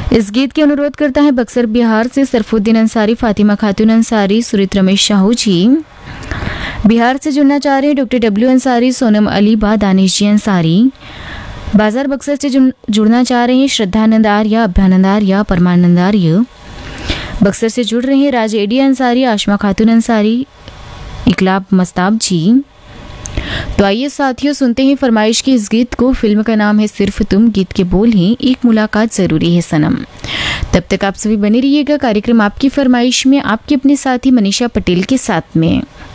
इस गीत की अनुरोध करता है बक्सर बिहार से सरफुद्दीन अंसारी, फातिमा खातून अंसारी, सुरित रमेश शाहू जी। बिहार से जुड़ना चाह रहे हैं डॉक्टर डब्ल्यू अंसारी, सोनम अलीबा, दानिश जी अंसारी। बाजार बक्सर से जुड़ना चाह रहे हैं श्रद्धानंद आर्या, अभ्यानंद आर्या, परमानंद आर्य। बक्सर से जुड़ रहे हैं राज एडी अंसारी, आशमा खातून अंसारी, इकलाब मस्ताब जी। तो आइए साथियों सुनते हैं फरमाइश की इस गीत को। फिल्म का नाम है सिर्फ तुम, गीत के बोल हैं एक मुलाकात जरूरी है सनम। तब तक आप सभी बने रहिएगा कार्यक्रम आपकी फरमाइश में आपके अपने साथी मनीषा पटेल के साथ में।